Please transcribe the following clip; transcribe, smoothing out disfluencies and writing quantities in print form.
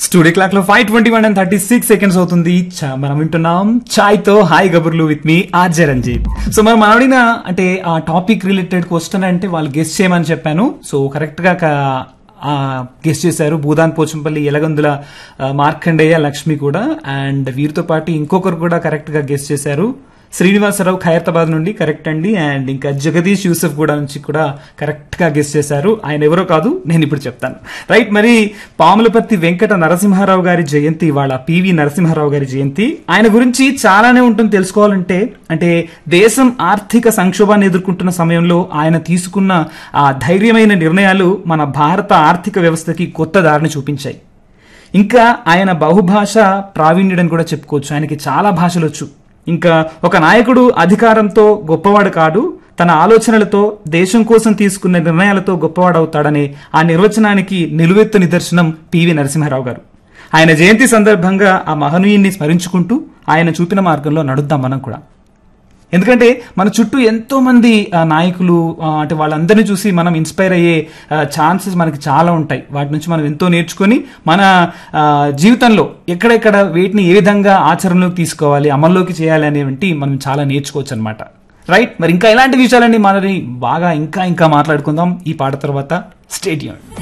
Studio clock లో 5:21 and 36 seconds అవుతుంది. మనం వింటున్నాం చాయ్ తో hi గబుర్లు with me RJ Ranjith. So మనం అడిగిన అంటే ఆ టాపిక్ రిలేటెడ్ క్వశ్చన్ అంటే వాళ్ళు గెస్ట్ చేయమని చెప్పాను. సో కరెక్ట్ గా గెస్ట్ చేశారు. భూదాన్ పోచంపల్లి, ఎలగందుల మార్కండేయ, లక్ష్మి కూడా. అండ్ వీరితో పాటు ఇంకొకరు కూడా కరెక్ట్ గా గెస్ట్ చేశారు. శ్రీనివాసరావు ఖైరతాబాద్ నుండి కరెక్ట్ అండి. అండ్ ఇంకా జగదీష్ యూసఫ్ కూడా నుంచి కూడా కరెక్ట్ గా గెస్ట్ చేశారు. ఆయన ఎవరో కాదు, నేను ఇప్పుడు చెప్తాను. రైట్, మరి పాములపర్తి వెంకట నరసింహారావు గారి జయంతి, వాళ్ళ పివి నరసింహారావు గారి జయంతి. ఆయన గురించి చాలానే ఉంటుంది తెలుసుకోవాలంటే. అంటే దేశం ఆర్థిక సంక్షోభాన్ని ఎదుర్కొంటున్న సమయంలో ఆయన తీసుకున్న ఆ ధైర్యమైన నిర్ణయాలు మన భారత ఆర్థిక వ్యవస్థకి కొత్త దారిని చూపించాయి. ఇంకా ఆయన బహుభాష ప్రావీణ్యుడని కూడా చెప్పుకోవచ్చు. ఆయనకి చాలా భాషలు వచ్చు. ఇంకా ఒక నాయకుడు అధికారంతో గొప్పవాడు కాడు, తన ఆలోచనలతో, దేశం కోసం తీసుకున్న నిర్ణయాలతో గొప్పవాడవుతాడనే ఆ నిర్వచనానికి నిలువెత్తు నిదర్శనం పివి నరసింహారావు గారు. ఆయన జయంతి సందర్భంగా ఆ మహనీయుని స్మరించుకుంటూ ఆయన చూపిన మార్గంలో నడుద్దాం మనం కూడా. ఎందుకంటే మన చుట్టూ ఎంతో మంది నాయకులు, అంటే వాళ్ళందరినీ చూసి మనం ఇన్స్పైర్ అయ్యే ఛాన్సెస్ మనకి చాలా ఉంటాయి. వాటి నుంచి మనం ఎంతో నేర్చుకొని మన జీవితంలో ఎక్కడెక్కడ వీటిని ఏ విధంగా ఆచరణలోకి తీసుకోవాలి, అమల్లోకి చేయాలి అనేవి మనం చాలా నేర్చుకోవచ్చు అనమాట. రైట్, మరి ఇంకా ఎలాంటి విషయాలన్నీ మనని బాగా ఇంకా మాట్లాడుకుందాం ఈ పాట తర్వాత. Stay tuned.